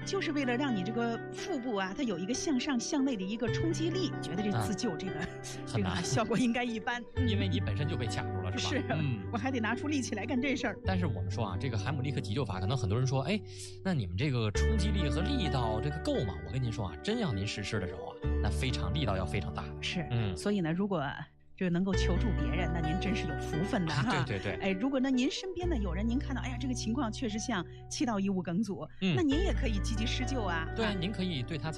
就是为了让你这个腹部啊，它有一个向上向内的一个冲击力。觉得这自救这个效果应该一般， 因为你本身就被卡住了，是吧？ 是，我还得拿出力气来干这事儿。 但是我们说啊，这个海姆立克急救法，可能很多人说，哎，那你们这个冲击力和力道这个够吗？我跟您说啊，真要您实施的时候啊，那力道要非常大。 是，所以呢，如果这个能够求助别人，那您真是有福分的哈。 对。 哎，如果呢您身边呢有人，您看到，哎呀，这个情况确实像气道异物梗阻，那您也可以积极施救啊。 对，您可以对他采